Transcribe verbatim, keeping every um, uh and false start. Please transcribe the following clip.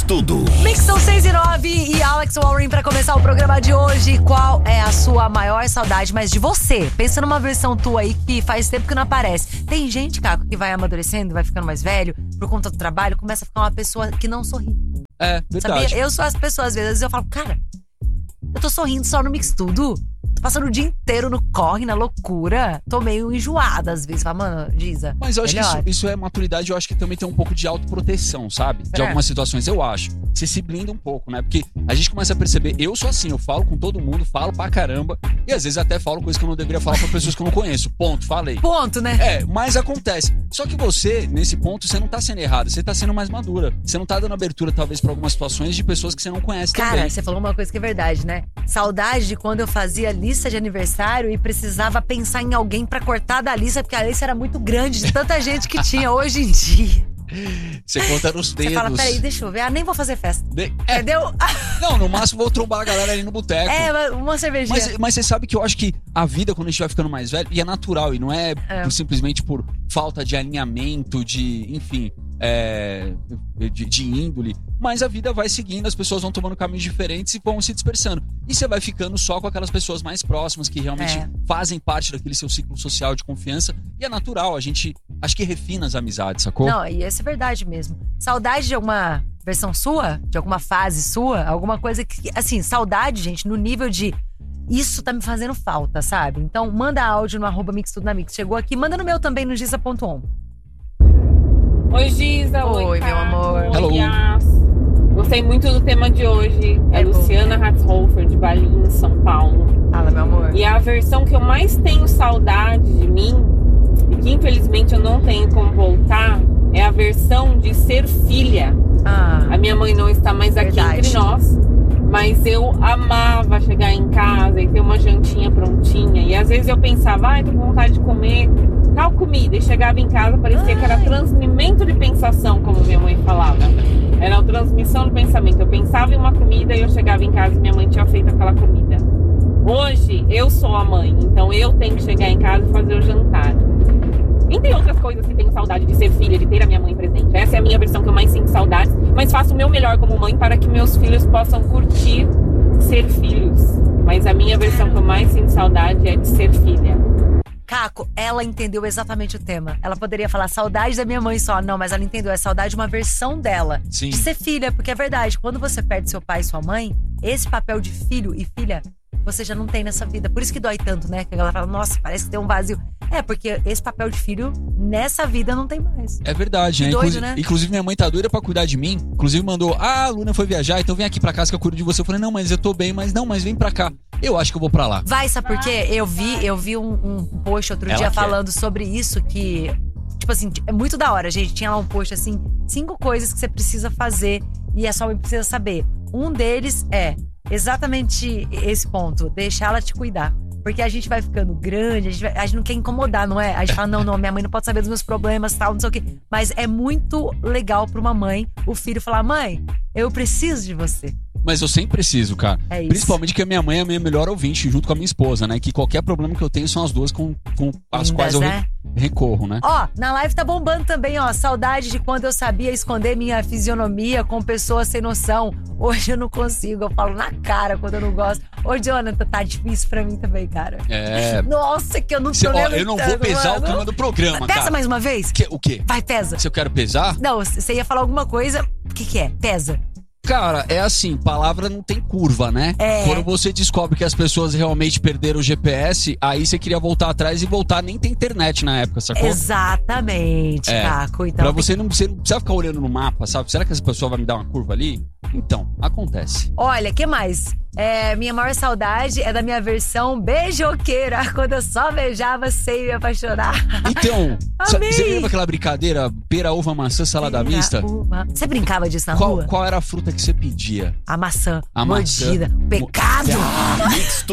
Tudo. Mix são seis e nove e Alex Warren pra começar o programa de hoje. Qual é a sua maior saudade, mas de você? Pensa numa versão tua aí que faz tempo que não aparece. Tem gente, Caco, que vai amadurecendo, vai ficando mais velho, por conta do trabalho, começa a ficar uma pessoa que não sorri. É, verdade. Sabia? Eu sou as pessoas, às vezes eu falo, cara, eu tô sorrindo só no Mix Tudo. Tô passando o dia inteiro no corre, na loucura. Tô meio enjoada às vezes. Fala, mano, Giza, Mas eu acho melhor. que isso, isso é maturidade. Eu acho que também tem um pouco de autoproteção, sabe? De É. algumas situações, eu acho. Você se blinda um pouco, né? Porque a gente começa a perceber, eu sou assim, eu falo com todo mundo, falo pra caramba. E às vezes até falo coisas que eu não deveria falar pra pessoas que eu não conheço. Ponto, falei. Ponto, né? É, mas acontece. Só que você, nesse ponto, você não tá sendo errada, você tá sendo mais madura. Você não tá dando abertura, talvez, pra algumas situações de pessoas que você não conhece Cara, também. você falou uma coisa que é verdade, né? Saudade de quando eu fazia lista de aniversário e precisava pensar em alguém pra cortar da lista, porque a lista era muito grande, de tanta gente que tinha hoje em dia. Você conta nos dedos. Você fala, peraí, deixa eu ver. Ah, nem vou fazer festa. De... É. Entendeu? Não, no máximo vou trombar a galera ali no boteco. É, uma cervejinha. Mas, mas você sabe que eu acho que a vida, quando a gente vai ficando mais velho, e é natural, e não é, É. por- simplesmente por falta de alinhamento, de, enfim, é, de, de índole, mas a vida vai seguindo, as pessoas vão tomando caminhos diferentes e vão se dispersando. E você vai ficando só com aquelas pessoas mais próximas, que realmente É. fazem parte daquele seu ciclo social de confiança, e é natural, a gente, acho que refina as amizades, sacou? Não, e essa é verdade mesmo. Saudade de alguma versão sua? De alguma fase sua? Alguma coisa que... Assim, saudade, gente, no nível de... Isso tá me fazendo falta, sabe? Então, manda áudio no arroba Mix Tudo na Mix. Chegou aqui, manda no meu também, no giza ponto on. Oi, Giza. Oi, Oi, meu Caco. amor. Oi, Hello. Yas. Gostei muito do tema de hoje. É, É bom. Luciana Hatzhofer, de Valinhos, São Paulo. Fala, meu amor. E a versão que eu mais tenho saudade de mim, e que infelizmente eu não tenho como voltar, é a versão de ser filha. Ah, A minha mãe não está mais aqui Verdade. entre nós, mas eu amava chegar em casa e ter uma jantinha prontinha. E às vezes eu pensava, ai, tô com vontade de comer tal comida. E chegava em casa, parecia que era Ai. transmimento de pensação, como minha mãe falava. Era a transmissão do pensamento. Eu pensava em uma comida e eu chegava em casa e minha mãe tinha feito aquela comida. Hoje, eu sou a mãe, então eu tenho que chegar em casa e fazer o jantar. Entre outras coisas que tenho saudade de ser filha, de ter a minha mãe presente. Essa é a minha versão que eu mais sinto saudades, mas faço o meu melhor como mãe para que meus filhos possam curtir ser filhos. Mas a minha versão que eu mais sinto saudade é de ser filha. Caco, ela entendeu exatamente o tema. Ela poderia falar saudade da minha mãe só. Não, mas ela entendeu. É saudade de uma versão dela. Sim. De ser filha, porque é verdade. Quando você perde seu pai e sua mãe, esse papel de filho e filha, você já não tem nessa vida. Por isso que dói tanto, né? Que a galera fala, nossa, parece que tem um vazio. É, porque esse papel de filho, nessa vida, não tem mais. É verdade, Que né? doido, Inclusive, né? inclusive, minha mãe tá doida pra cuidar de mim. Inclusive, mandou, ah, a Luna foi viajar, então vem aqui pra casa que eu cuido de você. Eu falei, não, mas eu tô bem, mas não, mas vem pra cá. Eu acho que eu vou pra lá. Vai, sabe por quê? Eu vi, eu vi um, um post outro Ela dia quer. falando sobre isso, que, tipo assim, é muito da hora, gente. Tinha lá um post assim, cinco coisas que você precisa fazer e a sua mãe precisa saber. Um deles é exatamente esse ponto, deixar ela te cuidar. Porque a gente vai ficando grande, a gente, vai- a gente não quer incomodar, não é? A gente fala, não, não, minha mãe não pode saber dos meus problemas, tal, não sei o quê. Mas é muito legal pra uma mãe, o filho falar, mãe, eu preciso de você. Mas eu sempre preciso, cara. É isso. Principalmente que a minha mãe é a minha melhor ouvinte, junto com a minha esposa, né? Que qualquer problema que eu tenho são as duas com, com as Lindas, quais eu re- né? recorro, né? Ó, na live tá bombando também, ó. Saudade de quando eu sabia esconder minha fisionomia com pessoas sem noção. Hoje eu não consigo, eu falo na cara quando eu não gosto. Ô, Jonathan, tá difícil pra mim também, cara. É. Nossa, que eu não tô Cê, ó, lembro eu não vou tanto, pesar mano. o clima do programa, Pesa cara. mais uma vez? Que- o quê? Vai, pesa. Se eu quero pesar? Não, você ia falar alguma coisa. O que que é? Pesa. Cara, é assim, palavra não tem curva, né? É. Quando você descobre que as pessoas realmente perderam o G P S, aí você queria voltar atrás e voltar, nem tem internet na época, sacou? Exatamente, É. Caco. Então, Pra tem- você não, você não precisa ficar olhando no mapa, sabe? Será que essa pessoa vai me dar uma curva ali? Então, acontece. Olha, que mais? É, minha maior saudade é da minha versão beijoqueira, quando eu só beijava sem me apaixonar. Então, sa- Amei. você lembra aquela brincadeira pera, uva, maçã, salada Era mista? uma- Você brincava disso na Qual, rua? qual era a fruta que você pedia? A maçã, A maçã. mordida, pecado. Mix